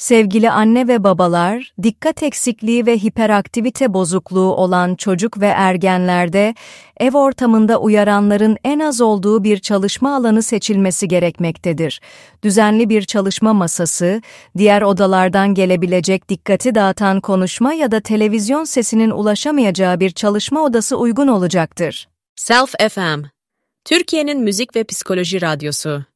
Sevgili anne ve babalar, dikkat eksikliği ve hiperaktivite bozukluğu olan çocuk ve ergenlerde ev ortamında uyaranların en az olduğu bir çalışma alanı seçilmesi gerekmektedir. Düzenli bir çalışma masası, diğer odalardan gelebilecek dikkati dağıtan konuşma ya da televizyon sesinin ulaşamayacağı bir çalışma odası uygun olacaktır. Self FM, Türkiye'nin müzik ve psikoloji radyosu.